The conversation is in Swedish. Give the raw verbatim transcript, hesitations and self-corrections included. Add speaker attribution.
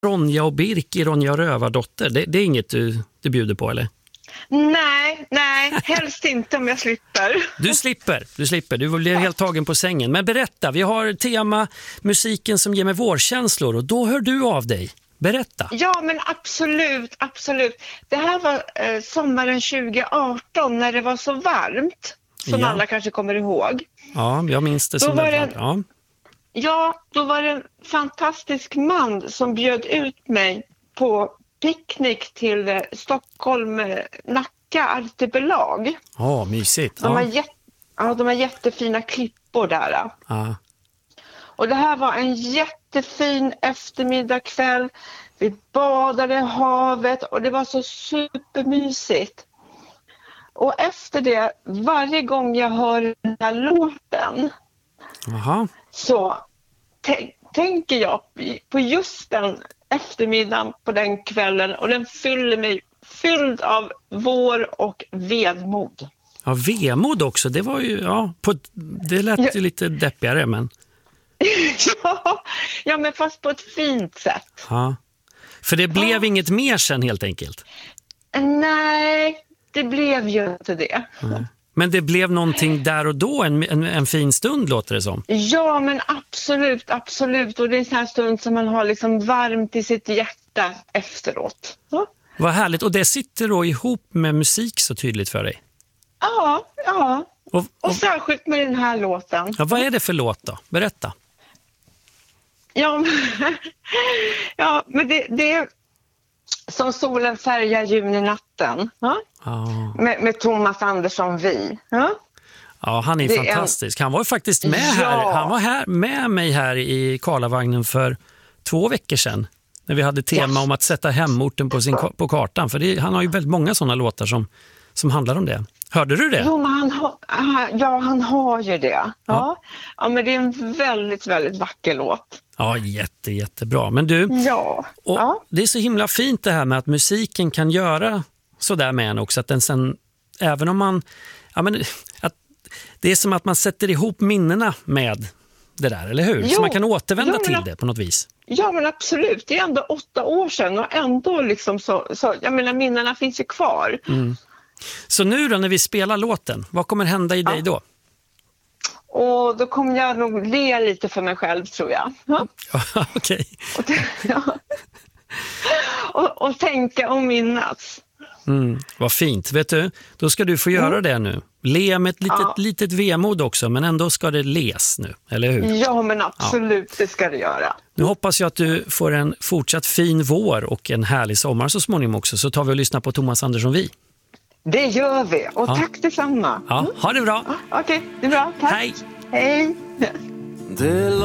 Speaker 1: Ronja och Birk, Ronja Rövardotter. Det, det är inget du, du bjuder på, eller?
Speaker 2: Nej, nej, helst inte om jag slipper.
Speaker 1: Du slipper, du slipper. Du blir helt tagen på sängen. Men berätta, vi har tema musiken som ger mig vårkänslor och då hör du av dig. Berätta.
Speaker 2: Ja, men absolut, absolut. Det här var eh, sommaren tjugo arton när det var så varmt, som
Speaker 1: Ja.
Speaker 2: alla kanske kommer ihåg.
Speaker 1: Ja, jag minns det som
Speaker 2: Då var
Speaker 1: det
Speaker 2: det-
Speaker 1: var. Ja.
Speaker 2: Ja, då var det en fantastisk man som bjöd ut mig på picknick till eh, Stockholm, eh, Nacka artipelag.
Speaker 1: Ja, mysigt.
Speaker 2: De, har
Speaker 1: Ja.
Speaker 2: jätt, ja, de har jättefina klippor där.
Speaker 1: Ja.
Speaker 2: Och det här var en jättefin eftermiddagkväll. Vi badade i havet och det var så supermysigt. Och efter det, varje gång jag hör den här låten
Speaker 1: Aha.
Speaker 2: så t- tänker jag på just den eftermiddagen på den kvällen och den fyller mig fylld av vår och vedmod.
Speaker 1: Ja, vemod också. Det var ju, ja, på, det lät ju
Speaker 2: Ja.
Speaker 1: lite deppigare, men
Speaker 2: ja, ja, men fast på ett fint sätt.
Speaker 1: ja. För det blev
Speaker 2: Ja.
Speaker 1: inget mer sen helt enkelt.
Speaker 2: Nej, det blev ju inte det.
Speaker 1: Men det blev någonting där och då, en, en, en fin stund låter det som.
Speaker 2: Ja, men absolut, absolut. Och det är en sån här stund som man har liksom varmt i sitt hjärta efteråt. Ja,
Speaker 1: Vad härligt. Och det sitter då ihop med musik så tydligt för dig.
Speaker 2: ja. ja.
Speaker 1: Och,
Speaker 2: Och
Speaker 1: och,
Speaker 2: särskilt med den här låten.
Speaker 1: ja, vad är det för låt då? Berätta.
Speaker 2: Ja, men- ja men det, det är som solen färgar juninatten. Ja?
Speaker 1: Ja,
Speaker 2: Med, med Thomas Andersson Vi. Ja?
Speaker 1: ja han är
Speaker 2: Det är en-
Speaker 1: fantastisk. Han var ju faktiskt med
Speaker 2: Ja.
Speaker 1: här. Han var här med mig här i Karlavagnen för två veckor sedan. När vi hade tema
Speaker 2: Yes.
Speaker 1: om att sätta hemorten på, sin, på kartan. För det, han har ju väldigt många sådana låtar som, som handlar om det. Hörde du det?
Speaker 2: Jo, men han, har- han- ja, han har ju det. Ja. Ja, men det är en väldigt, väldigt vacker låt.
Speaker 1: Ja, jätte, jättebra. Men du,
Speaker 2: Ja.
Speaker 1: och
Speaker 2: Ja.
Speaker 1: det är så himla fint det här med att musiken kan göra så där med en också. Att den sen, även om man, ja men, att det är som att man sätter ihop minnena med det där, eller hur?
Speaker 2: Jo.
Speaker 1: Så man kan återvända
Speaker 2: Jo, men
Speaker 1: till
Speaker 2: att-
Speaker 1: det på något vis.
Speaker 2: Ja, men absolut. Det är ändå åtta år sedan och ändå liksom så, så jag menar, minnena finns ju kvar.
Speaker 1: Så nu då när vi spelar låten, vad kommer hända i dig då?
Speaker 2: Och då kommer jag nog le lite för mig själv, tror jag. Ja.
Speaker 1: Ja, okej.
Speaker 2: Och, t- ja. och, och tänka och minnas.
Speaker 1: Mm, vad fint. Vet du, då ska du få göra det nu. Le med ett litet,
Speaker 2: Ja.
Speaker 1: litet vemod också, men ändå ska det les nu, eller hur?
Speaker 2: Ja, men absolut, det ska det göra.
Speaker 1: Nu hoppas jag att du får en fortsatt fin vår och en härlig sommar så småningom också. Så tar vi och lyssnar på Thomas Andersson Vi.
Speaker 2: Det gör vi. Och
Speaker 1: Ja.
Speaker 2: tack detsamma.
Speaker 1: Ja, ha det bra.
Speaker 2: Okej, det är bra. Tack.
Speaker 1: Hej.
Speaker 2: Hej.
Speaker 3: Det